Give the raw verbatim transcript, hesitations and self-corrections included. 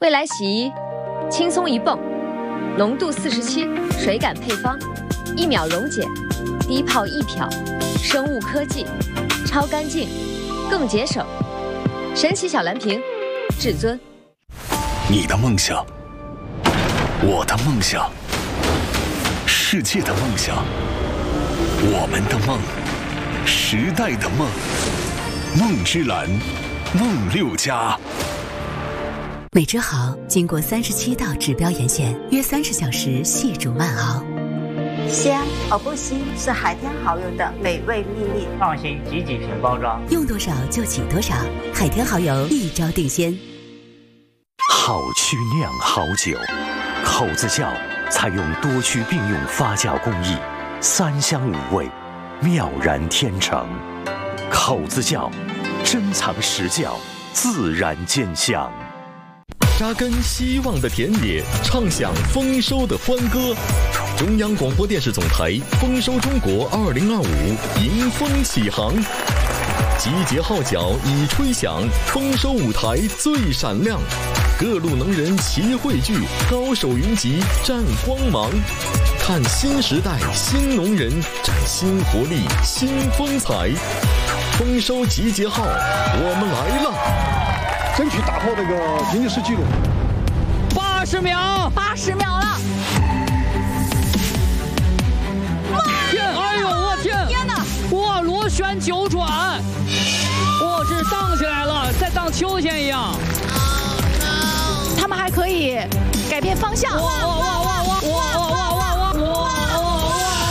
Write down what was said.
未来洗衣，轻松一泵，浓度四十七，水感配方，一秒溶解，低泡易漂，生物科技，超干净，更节省。神奇小蓝瓶，至尊。 你的梦想，我的梦想，世界的梦想，我们的梦，时代的梦，梦之蓝，梦六家。 美之好经过三十七道指标严选，约三十小时细煮慢熬。 香而不腥是海天好友的美味秘密。 放心几几瓶包装， 用多少就起多少，海天好友一招定鲜。 好曲酿好酒，口子窖采用多曲并用发酵工艺，三香五味，妙然天成。口子窖，珍藏实窖，自然见香。 扎根希望的田野，唱响丰收的欢歌。中央广播电视总台丰收中国二零二五迎风起航，集结号角已吹响，丰收舞台最闪亮，各路能人齐汇聚，高手云集绽光芒，看新时代新农人展新活力新风采。丰收集结号，我们来了， 争取打破这个吉尼斯纪录。 八十秒， 八十秒了！ 天，哎呦，我天！ 天哪！ 哇，螺旋九转，哇，这是荡起来了，在荡秋千一样。 他们还可以改变方向。 哇哇哇哇哇哇哇哇！